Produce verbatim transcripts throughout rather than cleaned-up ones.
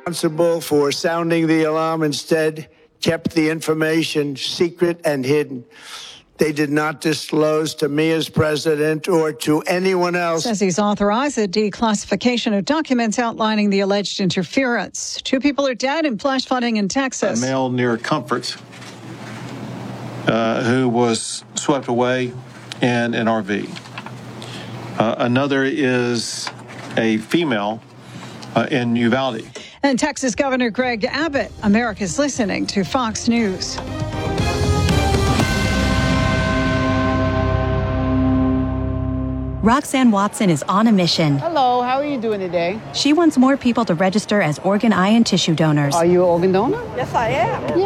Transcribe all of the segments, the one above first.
responsible for sounding the alarm instead kept the information secret and hidden. They did not disclose to me as president or to anyone else. Says he's authorized the declassification of documents outlining the alleged interference. Two people are dead in flash flooding in Texas. A male near Comforts uh, who was swept away in an R V. Uh, another is a female uh, in Uvalde. And Texas Governor Greg Abbott. America's listening to Fox News. Roxanne Watson is on a mission. Hello, how are you doing today? She wants more people to register as organ, eye, and tissue donors. Are you an organ donor? Yes, I am.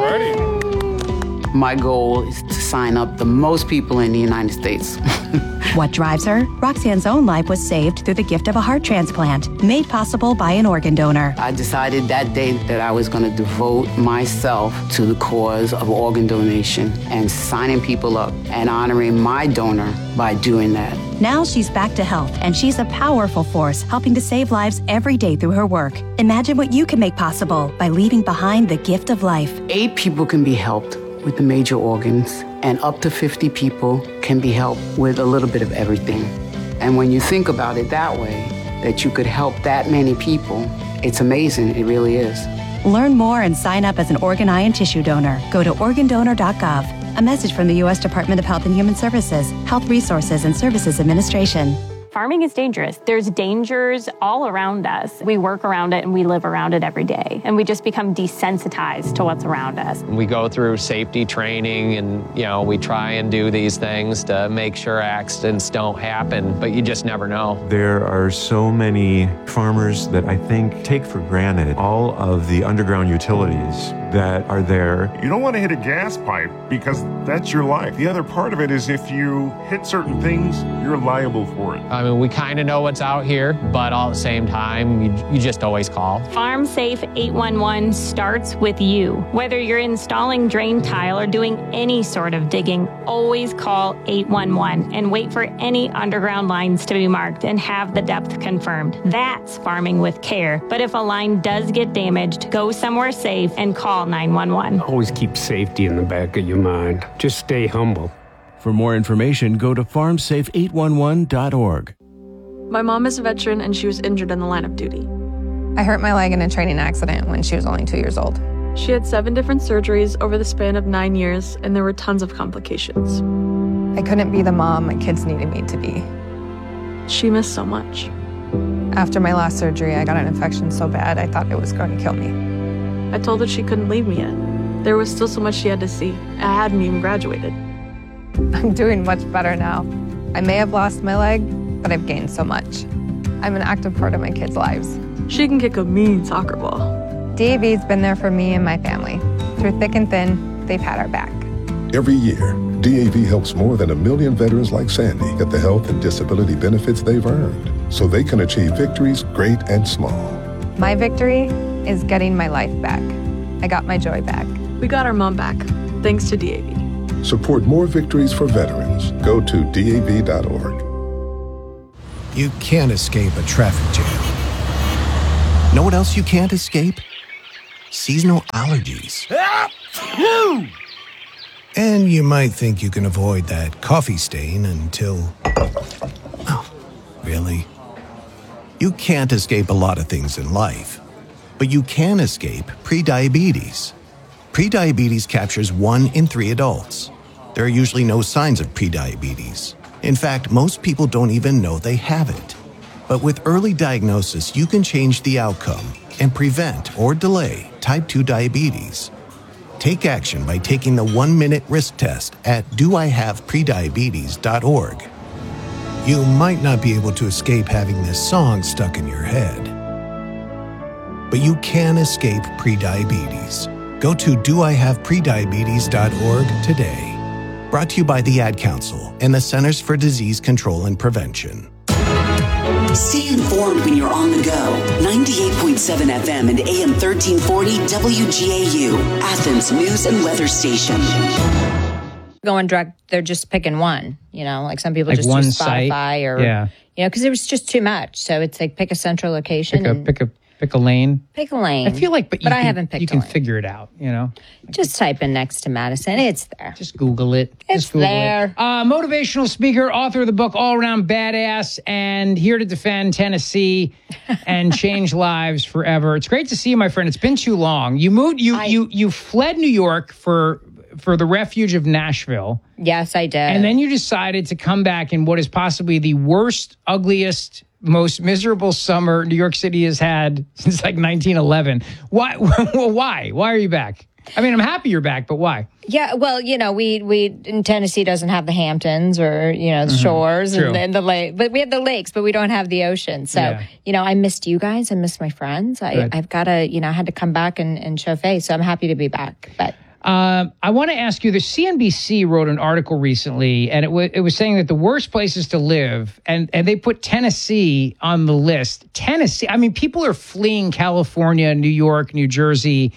Yay. My goal is to sign up the most people in the United States. What drives her? Roxanne's own life was saved through the gift of a heart transplant, made possible by an organ donor. I decided that day that I was going to devote myself to the cause of organ donation and signing people up and honoring my donor by doing that. Now she's back to health, and she's a powerful force helping to save lives every day through her work. Imagine what you can make possible by leaving behind the gift of life. Eight people can be helped with the major organs, and up to fifty people can be helped with a little bit of everything. And when you think about it that way, that you could help that many people, it's amazing. It really is. Learn more and sign up as an organ, eye, and tissue donor. Go to organ donor dot gov. A message from the U S Department of Health and Human Services, Health Resources and Services Administration. Farming is dangerous. There's dangers all around us. We work around it and we live around it every day. And we just become desensitized to what's around us. We go through safety training and, you know, we try and do these things to make sure accidents don't happen, but you just never know. There are so many farmers that I think take for granted all of the underground utilities that are there. You don't want to hit a gas pipe because that's your life. The other part of it is if you hit certain things, you're liable for it. I mean, we kind of know what's out here, but all at the same time, you, you just always call. Farm Safe eight one one starts with you. Whether you're installing drain tile or doing any sort of digging, always call eight one one and wait for any underground lines to be marked and have the depth confirmed. That's farming with care. But if a line does get damaged, go somewhere safe and call nine one one. Always keep safety in the back of your mind. Just stay humble. For more information, go to farm safe eight one one dot org. My mom is a veteran and she was injured in the line of duty. I hurt my leg in a training accident when she was only two years old. She had seven different surgeries over the span of nine years, and there were tons of complications. I couldn't be the mom my kids needed me to be. She missed so much. After my last surgery, I got an infection so bad I thought it was going to kill me. I told her she couldn't leave me yet. There was still so much she had to see. I hadn't even graduated. I'm doing much better now. I may have lost my leg, but I've gained so much. I'm an active part of my kids' lives. She can kick a mean soccer ball. D A V's been there for me and my family. Through thick and thin, they've had our back. Every year, D A V helps more than a million veterans like Sandy get the health and disability benefits they've earned so they can achieve victories great and small. My victory is getting my life back. I got my joy back. We got our mom back, thanks to D A V. Support more victories for veterans. Go to D A V dot org. You can't escape a traffic jam. Know what else you can't escape? Seasonal allergies. And you might think you can avoid that coffee stain until... Oh, really? You can't escape a lot of things in life, but you can escape prediabetes. Prediabetes captures one in three adults. There are usually no signs of prediabetes. In fact, most people don't even know they have it. But with early diagnosis, you can change the outcome and prevent or delay type two diabetes. Take action by taking the one-minute risk test at do I have prediabetes dot org. You might not be able to escape having this song stuck in your head, but you can escape prediabetes. Go to do I have prediabetes dot org today. Brought to you by the Ad Council and the Centers for Disease Control and Prevention. Stay informed when you're on the go. ninety-eight point seven F M and A M thirteen forty W G A U, Athens News and Weather Station. Going direct, they're just picking one, you know, like some people like just one do Spotify site. or, yeah. you know, because it was just too much. So it's like pick a central location. Pick a, and, pick a Pick a lane. Pick a lane. I feel like, but, you but I can, haven't picked You a can lane. figure it out, you know? Just type in next to Madison. It's there. Just Google it. It's Just Google there. It. Uh, motivational speaker, author of the book All Around Badass, and here to defend Tennessee and change lives forever. It's great to see you, my friend. It's been too long. You moved. You I, you you fled New York for for the refuge of Nashville. Yes, I did. And then you decided to come back in what is possibly the worst, ugliest, most miserable summer New York City has had since like nineteen eleven. Why? Why? Why are you back? I mean, I'm happy you're back, but why? Yeah, well, you know, we we in Tennessee doesn't have the Hamptons or, you know, the Mm-hmm. shores True. and, and the lake, but we have the lakes, but we don't have the ocean. So, Yeah. you know, I missed you guys. I missed my friends. I, Good. I've got to, you know, I had to come back and, and show face. So I'm happy to be back. But Um, I want to ask you, the C N B C wrote an article recently, and it, w- it was saying that the worst places to live, and, and they put Tennessee on the list. Tennessee, I mean, people are fleeing California, New York, New Jersey,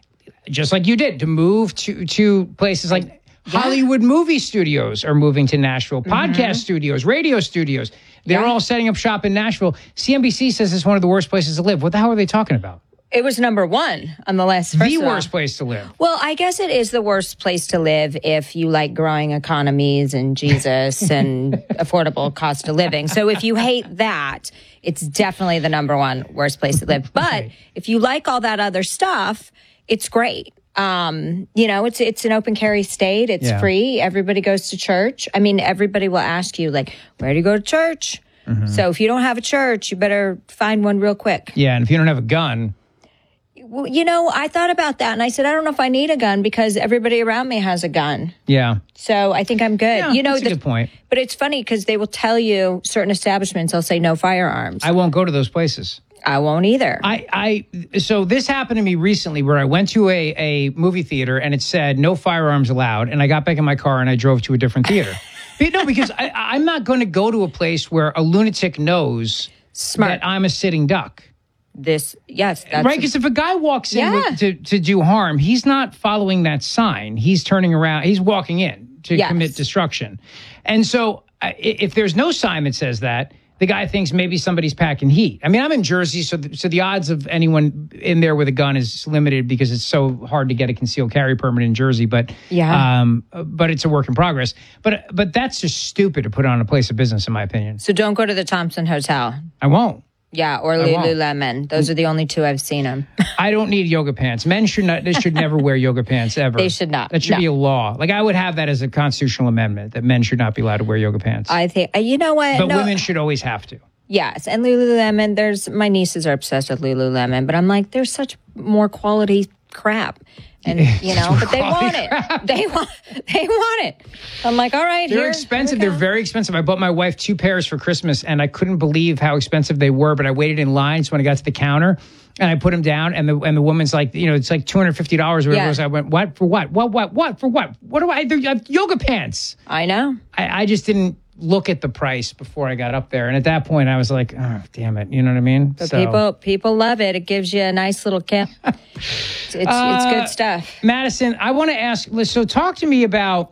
just like you did, to move to, to places like Hollywood movie studios are moving to Nashville, podcast studios, radio studios. They're Yeah. all setting up shop in Nashville. C N B C says it's one of the worst places to live. What the hell are they talking about? it was number one on the list. First The of all. worst place to live. Well, I guess it is the worst place to live if you like growing economies and Jesus and affordable cost of living. So if you hate that, it's definitely the number one worst place to live. But if you like all that other stuff, it's great. Um, you know, it's it's an open carry state. It's Yeah. free. Everybody goes to church. I mean, everybody will ask you, like, where do you go to church? Mm-hmm. So if you don't have a church, you better find one real quick. Yeah, and if you don't have a gun, Well, you know, I thought about that and I said, I don't know if I need a gun because everybody around me has a gun. yeah. So I think I'm good. Yeah, you know, that's a the- good point. But it's funny because they will tell you certain establishments, they'll say no firearms. I won't go to those places. I won't either. I, I so this happened to me recently where I went to a, a movie theater and it said no firearms allowed, and I got back in my car and I drove to a different theater. But, no, because I, I'm not going to go to a place where a lunatic knows Smart. that I'm a sitting duck. This, yes. That's Right, because if a guy walks in Yeah. with, to, to do harm, he's not following that sign. He's turning around. He's walking in to Yes. commit destruction. And so uh, i- if there's no sign that says that, the guy thinks maybe somebody's packing heat. I mean, I'm in Jersey, so the, so the odds of anyone in there with a gun is limited because it's so hard to get a concealed carry permit in Jersey. But Yeah. um, but it's a work in progress. But but that's just stupid to put on a place of business, in my opinion. So don't go to the Thompson Hotel. I won't. Yeah, or I won't. Lululemon. Those are the only two I've seen them. I don't need yoga pants. Men should not. They should never wear yoga pants ever. They should not. That should No. be a law. Like I would have that as a constitutional amendment that men should not be allowed to wear yoga pants. I think, uh, you know what? but No. women should always have to. Yes, and Lululemon, there's, my nieces are obsessed with Lululemon, but I'm like, there's such more quality crap. And, you know, but they want it. They want, they want it. I'm like, all right, They're here. expensive. here we They're go. very expensive. I bought my wife two pairs for Christmas, and I couldn't believe how expensive they were. But I waited in line, so when I got to the counter, and I put them down, and the and the woman's like, you know, it's like two hundred fifty dollars. Whatever Yeah. it was. I went, what for? What? What? What? What for? What? What do I? They're uh, yoga pants. I know. I, I just didn't look at the price before I got up there, and at that point, I was like, oh, damn it. You know what I mean? But So- people people love it. It gives you a nice little kick. It's, it's, Uh, it's good stuff. Madison, I want to ask, so talk to me about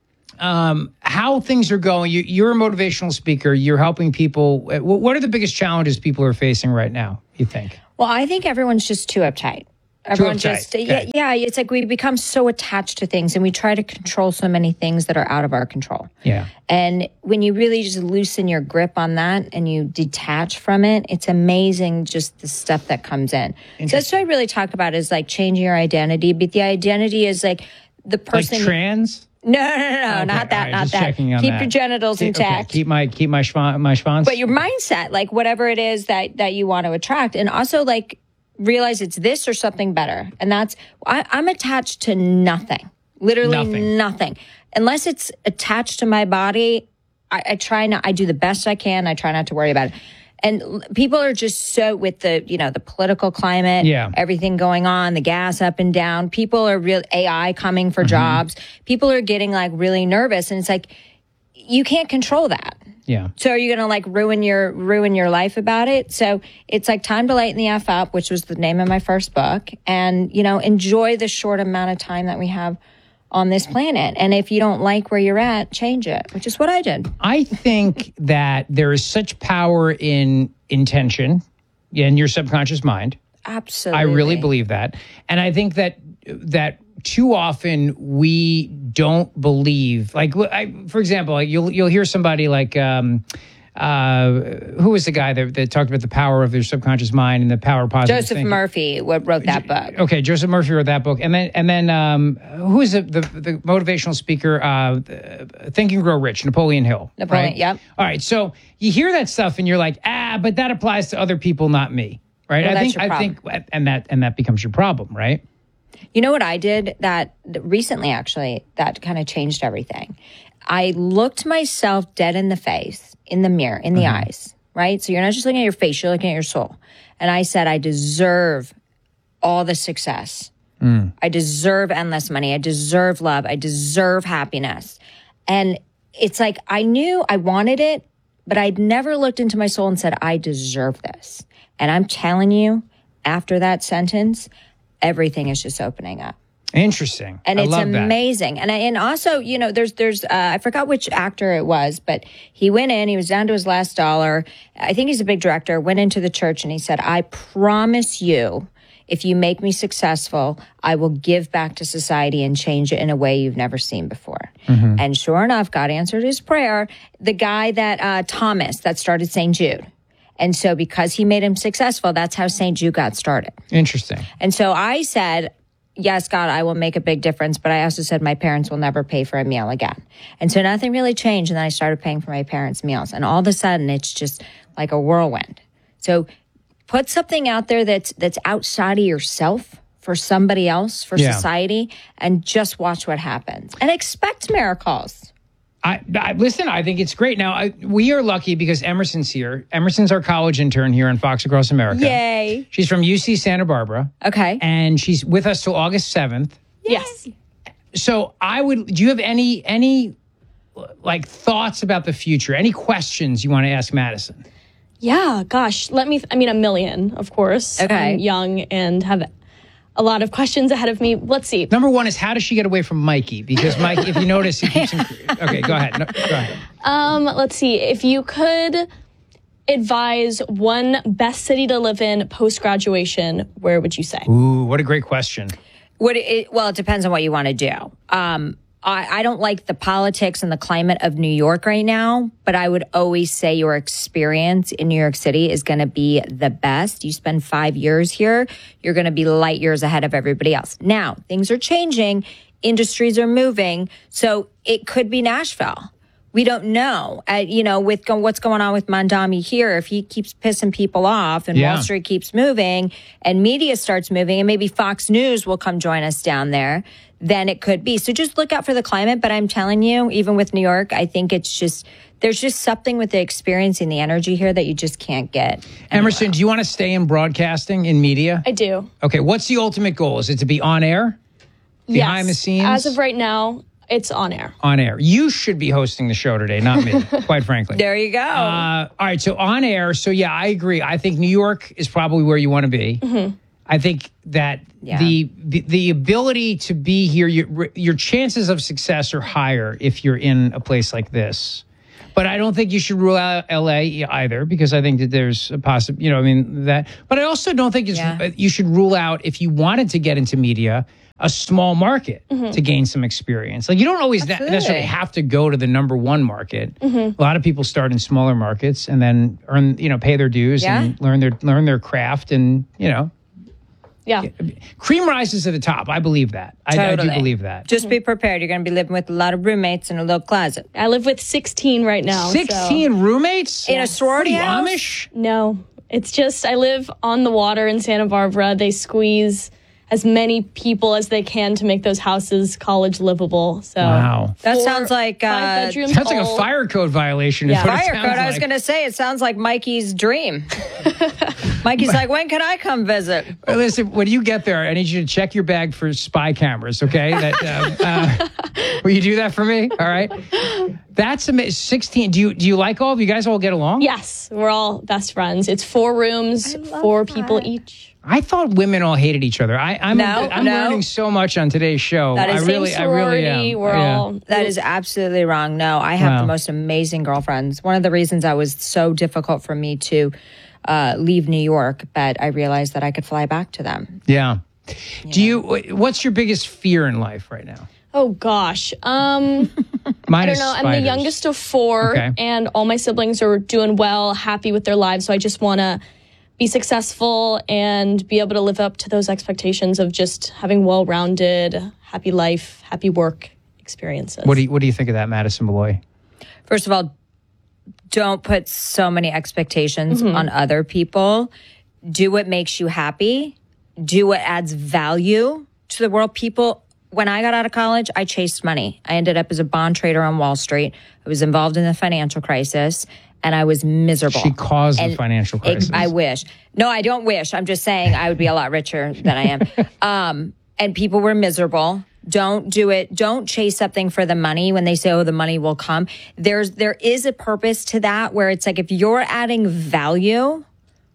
um, how things are going. You, you're a motivational speaker. You're helping people. Uh, wh- What are the biggest challenges people are facing right now, you think? Well, I think everyone's just too uptight. Everyone uptight, just okay. yeah, yeah. It's like we become so attached to things, and we try to control so many things that are out of our control. Yeah. And when you really just loosen your grip on that and you detach from it, it's amazing just the stuff that comes in. So that's what I really talk about is like changing your identity. But the identity is like the person. Like trans? no, no, no, no, Okay, not all that, right, not just that. checking on Keep that. your genitals Keep- okay, intact. keep my keep my schwa- my schwanz. But your mindset, like whatever it is that that you want to attract, and also like realize it's this or something better. And that's I, I'm attached to nothing, literally Nothing. nothing, unless it's attached to my body. I, I try not. I do the best I can. I try not to worry about it. And l- people are just so with the you know the political climate, Yeah. everything going on, the gas up and down. People are real A I coming for Mm-hmm. jobs. People are getting like really nervous, and it's like you can't control that. yeah. So are you going to like ruin your ruin your life about it? So it's like time to lighten the F up, which was the name of my first book, and you know enjoy the short amount of time that we have on this planet. And if you don't like where you're at, change it, which is what I did. I think that there is such power in intention. in your subconscious mind. Absolutely. I really believe that. And I think that that too often we don't believe, like, I, for example, like you'll you'll hear somebody like, um, uh, who was the guy that, that talked about the power of their subconscious mind and the power of positive Joseph thinking? Murphy what wrote that book. Okay, Joseph Murphy wrote that book. And then, and then um, who is the, the, the motivational speaker, uh, Think and Grow Rich, Napoleon Hill. Napoleon, right? yep. All right, so you hear that stuff and you're like, ah, but that applies to other people, not me. Right? Well, I that's think, your I think, and that, and that becomes your problem, right? You know what I did that recently, actually, that kind of changed everything. I looked myself dead in the face, in the mirror, in the Mm-hmm. eyes, right? So you're not just looking at your face, you're looking at your soul. And I said, I deserve all the success. Mm. I deserve endless money. I deserve love. I deserve happiness. And it's like, I knew I wanted it, but I'd never looked into my soul and said, I deserve this. And I'm telling you, after that sentence, everything is just opening up. Interesting. And I it's love that. amazing. And I, and also, you know, there's, there's, uh, I forgot which actor it was, but he went in, he was down to his last dollar. I think he's a big director, went into the church and he said, I promise you, if you make me successful, I will give back to society and change it in a way you've never seen before. Mm-hmm. And sure enough, God answered his prayer. The guy that, uh, Thomas, that started Saint Jude. And so because he made him successful, that's how Saint Jude got started. Interesting. And so I said, yes, God, I will make a big difference. But I also said my parents will never pay for a meal again. And so nothing really changed. And then I started paying for my parents' meals. And all of a sudden, it's just like a whirlwind. So put something out there that's that's outside of yourself for somebody else, for Yeah. society, and just watch what happens. And expect miracles. I, I listen. I think it's great. Now I, we are lucky because Emerson's here. Emerson's our college intern here on Fox Across America. Yay. She's from U C Santa Barbara. Okay. And she's with us till August seventh. Yes. So I would. Do you have any any like thoughts about the future? Any questions you want to ask Madison? Yeah, gosh, let me, I mean, a million, of course. Okay. I'm young and have a lot of questions ahead of me. Let's see. Number one is how does she get away from Mikey? Because Mike, if you notice, he keeps. Inc- okay, go ahead. No, go ahead. Um, let's see. If you could advise one best city to live in post-graduation, where would you say? Ooh, what a great question. What it, well, it depends on what you want to do. Um, I, I don't like the politics and the climate of New York right now, but I would always say your experience in New York City is going to be the best. You spend five years here, you're going to be light years ahead of everybody else. Now, things are changing, industries are moving, so it could be Nashville. We don't know. Uh, you know, with go- what's going on with Mondami here, if he keeps pissing people off and Yeah. Wall Street keeps moving and media starts moving and maybe Fox News will come join us down there, then it could be. So just look out for the climate. But I'm telling you, even with New York, I think it's just, there's just something with the experience and the energy here that you just can't get. Emerson, do you want to stay in broadcasting, in media? I do. Okay, what's the ultimate goal? Is it to be on air? Behind Yes. the scenes? As of right now, it's on air. On air. You should be hosting the show today, not me, quite frankly. There you go. Uh, all right, so on air. So yeah, I agree. I think New York is probably where you want to be. Mm-hmm. I think that Yeah. the, the the ability to be here, your your chances of success are higher if you're in a place like this. But I don't think you should rule out L A either, because I think that there's a possible, you know, I mean that. But I also don't think it's, Yeah. you should rule out, if you wanted to get into media, a small market to gain some experience. Like you don't always ne- Absolutely. necessarily have to go to the number one market. Mm-hmm. A lot of people start in smaller markets and then earn, you know, pay their dues Yeah. and learn their learn their craft, and you know, Yeah. cream rises to the top. I believe that. I, I do Totally. believe that. Just be prepared. You're going to be living with a lot of roommates in a little closet. I live with sixteen right now. so- Sixteen roommates In a sorority What are you, house? Amish? No, it's just I live on the water in Santa Barbara. They squeeze as many people as they can to make those houses college livable. So Wow. That four- sounds like, five uh, bedrooms Sounds like a all- fire code violation. is Yeah. what it Fire sounds code. I was like. going to say, it sounds like Mikey's dream. Mikey's like, when can I come visit? Well, listen, when you get there, I need you to check your bag for spy cameras, okay? That, uh, uh, will you do that for me? All right. That's amazing. sixteen. Do you do you like all of you guys all get along? Yes, we're all best friends. It's four rooms, four people each. I thought women all hated each other. I, I'm No, I'm no. learning so much on today's show. That is I really, Same I really sorority, am. we're Yeah. all That is absolutely wrong. No, I have Wow. the most amazing girlfriends. One of the reasons I was so difficult for me to uh, leave New York, but I realized that I could fly back to them. Yeah. Do you, what's your biggest fear in life right now? Oh, gosh. Um, I don't know. I'm the youngest of four, Okay. and all my siblings are doing well, happy with their lives. So I just want to be successful and be able to live up to those expectations of just having well-rounded, happy life, happy work experiences. What do you, what do you think of that, Madison Malloy? First of all, don't put so many expectations Mhm. on other people. Do what makes you happy. Do what adds value to the world. People, when I got out of college, I chased money. I ended up as a bond trader on Wall Street. I was involved in the financial crisis, and I was miserable. She caused the And financial crisis. It, I wish. No, I don't wish. I'm just saying I would be a lot richer than I am. um, and people were miserable. Don't do it. Don't chase something for the money when they say, oh, the money will come. There's, there is a purpose to that where it's like, if you're adding value,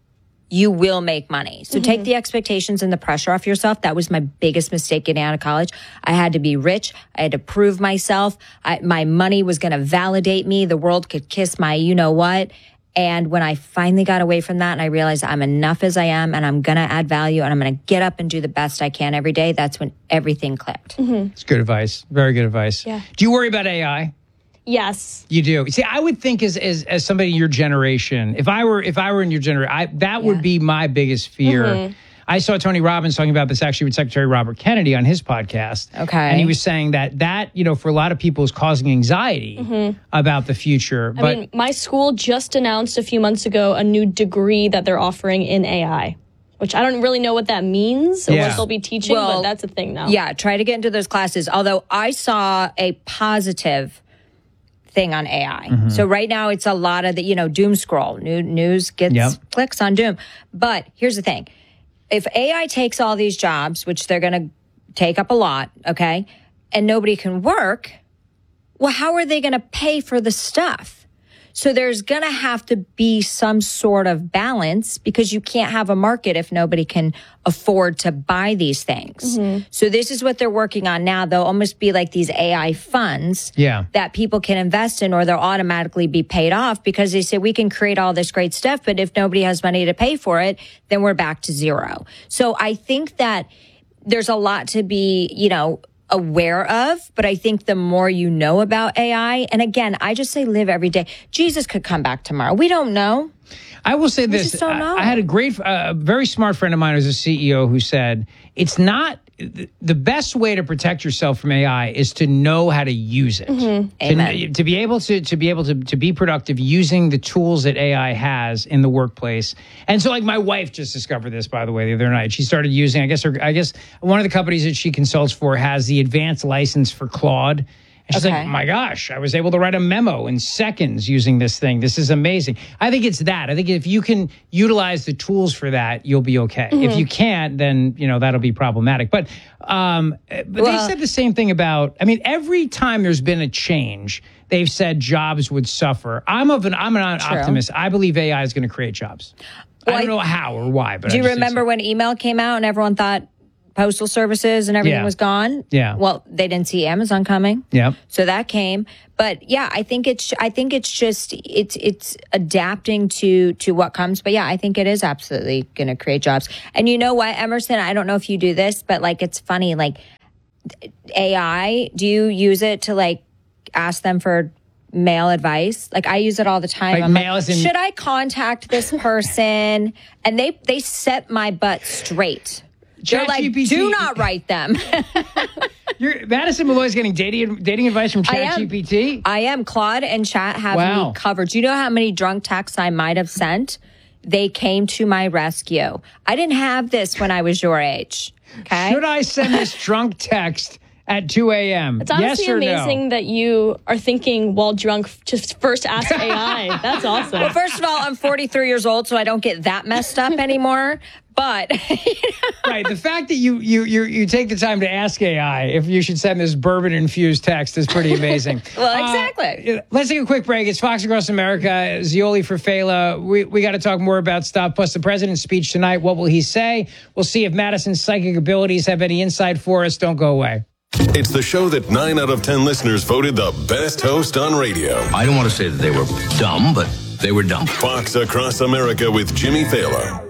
you will make money. So take the expectations and the pressure off yourself. That was my biggest mistake getting out of college. I had to be rich. I had to prove myself. I, my money was going to validate me. The world could kiss my you know what. And when I finally got away from that and I realized I'm enough as I am and I'm going to add value and I'm going to get up and do the best I can every day, that's when everything clicked. It's good advice. Very good advice. Yeah. Do you worry about A I? Yes. You do. See, I would think as as as somebody in your generation, if I were if I were in your generation, I that would be my biggest fear. Mhm. I saw Tony Robbins talking about this actually with Secretary Robert Kennedy on his podcast. Okay. And he was saying that that, you know, for a lot of people is causing anxiety Mhm. about the future. I But mean, my school just announced a few months ago a new degree that they're offering in A I, which I don't really know what that means or Yeah. what they'll be teaching, Well, but that's a thing now. Yeah, try to get into those classes. Although I saw a positive thing on A I. Mm-hmm. Mhm. So right now it's a lot of the, you know, doom scroll. New, news gets Yep. clicks on doom. But here's the thing. If A I takes all these jobs, which they're going to take up a lot, okay, and nobody can work, well, how are they going to pay for the stuff? So there's going to have to be some sort of balance because you can't have a market if nobody can afford to buy these things. Mhm. So this is what they're working on now. They'll almost be like these A I funds Yeah. that people can invest in or they'll automatically be paid off because they say we can create all this great stuff, but if nobody has money to pay for it, then we're back to zero. So I think that there's a lot to be, you know, aware of, but I think the more you know about A I, and again, I just say live every day. Jesus could come back tomorrow. We don't know. I will say We this. just don't know. I, I had a great, uh, very smart friend of mine who's a C E O who said, it's not, the best way to protect yourself from A I is to know how to use it. Mhm. To, Amen. to be able to, to be able to, to be productive using the tools that A I has in the workplace. And so like my wife just discovered this, by the way, the other night. She started using, I guess, her, I guess one of the companies that she consults for has the advanced license for Claude. And she's Okay. like, my gosh, I was able to write a memo in seconds using this thing. This is amazing. I think it's that. I think if you can utilize the tools for that, you'll be okay. Mhm. If you can't, then, you know, that'll be problematic. But, um, but they Well- said the same thing about, I mean, every time there's been a change, they've said jobs would suffer. I'm of an, I'm an True. optimist. I believe A I is going to create jobs. I don't know how or why, but Do I you just think remember when email came out and everyone thought postal services and everything Yeah. was gone? Yeah. Well, they didn't see Amazon coming. Yep. So that came. But yeah, I think it's I think it's just it's it's adapting to to what comes. But yeah, I think it is absolutely going to create jobs. And you know what, Emerson, I don't know if you do this, but like it's funny, like A I, do you use it to like ask them for mail advice? Like I use it all the time. Like I'm mail like, as in- should I contact this person? And they they set my butt straight. They're like, ChatGPT do not write them. You're, Madison Malloy's getting dating dating advice from I am. ChatGPT. I am. Claude and Chat have Wow. me covered. Do you know how many drunk texts I might have sent? They came to my rescue. I didn't have this when I was your age. Okay. Should I send this drunk text at two a.m.? It's honestly yes or amazing no? that you are thinking while drunk, just first ask A I. That's awesome. Well, first of all, I'm forty-three years old, so I don't get that messed up anymore. But Right. The fact that you you you you take the time to ask A I if you should send this bourbon infused text is pretty amazing. Well, exactly. Uh, let's take a quick break. It's Fox Across America. Zioli for Fela. We we got to talk more about stuff. Plus the president's speech tonight. What will he say? We'll see if Madison's psychic abilities have any insight for us. Don't go away. It's the show that nine out of ten listeners voted the best host on radio. I don't want to say that they were dumb, but They were dumb. Fox Across America with Jimmy Thaler.